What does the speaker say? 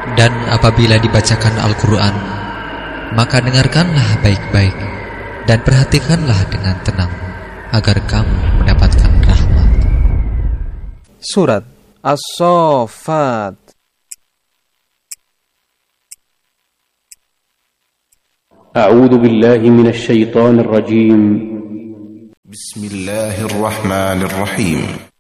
Dan apabila dibacakan Al-Quran, maka dengarkanlah baik-baik dan perhatikanlah dengan tenang, agar kamu mendapatkan rahmat. Surat As-Saffat. أعوذ بالله من الشيطان الرجيم. بسم الله الرحمن الرحيم.